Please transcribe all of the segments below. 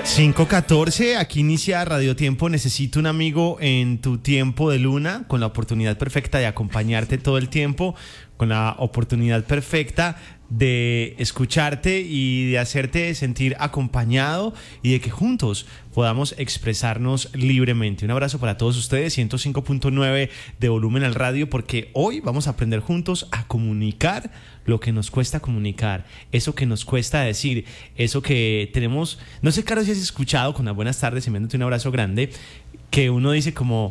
5:14, aquí inicia Radio Tiempo. Necesito un amigo en tu tiempo de luna, con la oportunidad perfecta de acompañarte todo el tiempo, con la oportunidad perfecta de escucharte y de hacerte sentir acompañado y de que juntos podamos expresarnos libremente. Un abrazo para todos ustedes, 105.9 de volumen al radio, porque hoy vamos a aprender juntos a comunicar lo que nos cuesta comunicar, eso que nos cuesta decir, eso que tenemos. No sé, Caro, si has escuchado, con las buenas tardes, enviándote un abrazo grande, que uno dice como,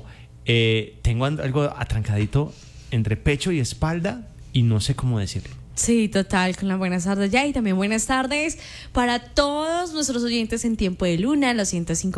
tengo algo atrancadito entre pecho y espalda y no sé cómo decirlo. Sí, total, con las buenas tardes ya, y también buenas tardes para todos nuestros oyentes en Tiempo de Luna, los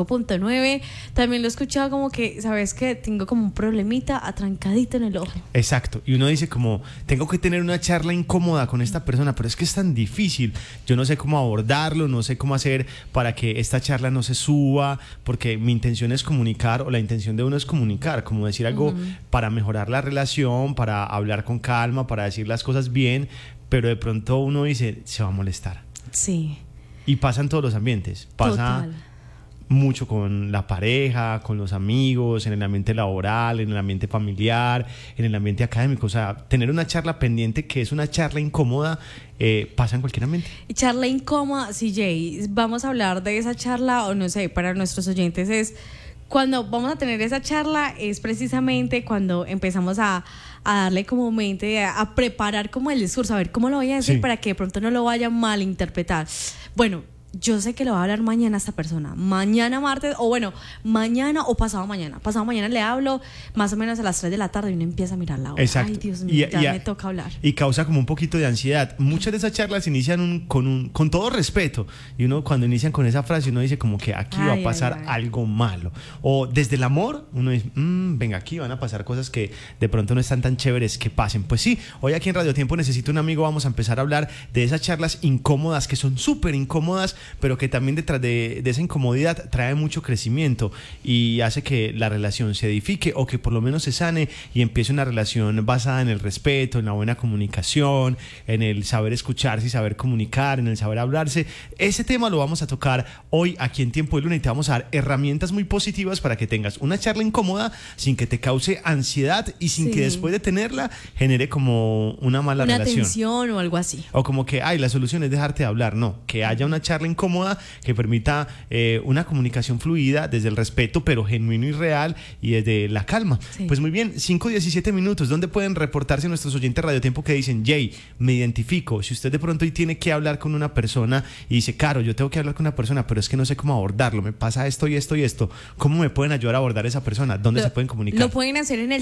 105.9. También lo he escuchado como que, ¿sabes qué? Tengo como un problemita atrancadito en el ojo. Exacto, y uno dice como, tengo que tener una charla incómoda con esta persona, pero es que es tan difícil, yo no sé cómo abordarlo, no sé cómo hacer para que esta charla no se suba, porque mi intención es comunicar, o la intención de uno es comunicar, como decir algo para mejorar la relación, para hablar con calma, para decir las cosas bien, pero de pronto uno dice, se va a molestar. Sí. Y pasa en todos los ambientes. Pasa total. Mucho con la pareja, con los amigos, en el ambiente laboral, en el ambiente familiar, en el ambiente académico. O sea, tener una charla pendiente que es una charla incómoda, pasa en cualquier ambiente. Charla incómoda, sí, Jay. Vamos a hablar de esa charla, o no sé, para nuestros oyentes es... Cuando vamos a tener esa charla es precisamente cuando empezamos a darle como mente, a preparar como el discurso, a ver cómo lo voy a decir, sí, para que de pronto no lo vaya a malinterpretar. Bueno, yo sé que lo va a hablar mañana esta persona, mañana martes, o bueno, mañana o pasado mañana. Pasado mañana le hablo más o menos a las 3 de la tarde y uno empieza a mirar la hora. Exacto. Ay, Dios mío, ya me toca hablar. Y causa como un poquito de ansiedad. Muchas de esas charlas inician con todo respeto, y uno cuando inician con esa frase, uno dice como que aquí va a pasar algo malo. O desde el amor, uno dice, venga, aquí van a pasar cosas que de pronto no están tan chéveres que pasen. Pues sí, hoy aquí en Radio Tiempo Necesito un Amigo vamos a empezar a hablar de esas charlas incómodas, que son súper incómodas, pero que también detrás de esa incomodidad trae mucho crecimiento y hace que la relación se edifique, o que por lo menos se sane y empiece una relación basada en el respeto, en la buena comunicación, en el saber escucharse y saber comunicar, en el saber hablarse. Ese tema lo vamos a tocar hoy aquí en Tiempo de Luna, y te vamos a dar herramientas muy positivas para que tengas una charla incómoda sin que te cause ansiedad y sin que después de tenerla genere como una mala relación. Una tensión o algo así. O como que, la solución es dejarte de hablar. No, que haya una charla incómoda que permita una comunicación fluida desde el respeto, pero genuino y real, y desde la calma. Sí. Pues muy bien, 5:17 minutos. ¿Dónde pueden reportarse nuestros oyentes Radio Tiempo que dicen, Jay, me identifico? Si usted de pronto hoy tiene que hablar con una persona y dice, Caro, yo tengo que hablar con una persona, pero es que no sé cómo abordarlo, me pasa esto y esto y esto, ¿cómo me pueden ayudar a abordar a esa persona? ¿Dónde se pueden comunicar? Lo pueden hacer en el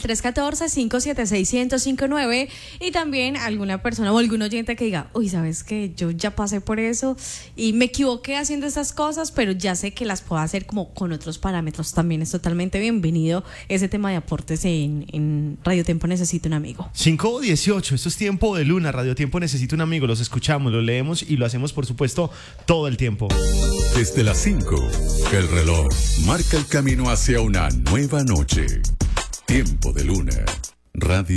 314-576-1059, y también alguna persona o algún oyente que diga, uy, ¿sabes qué? Yo ya pasé por eso y me equivoqué haciendo esas cosas, pero ya sé que las puedo hacer como con otros parámetros. También es totalmente bienvenido ese tema de aportes en Radio Tiempo Necesito un Amigo. 5:18, esto es Tiempo de Luna, Radio Tiempo Necesito un Amigo. Los escuchamos, los leemos y lo hacemos, por supuesto, todo el tiempo. Desde las 5, el reloj marca el camino hacia una nueva noche. Tiempo de Luna, Radio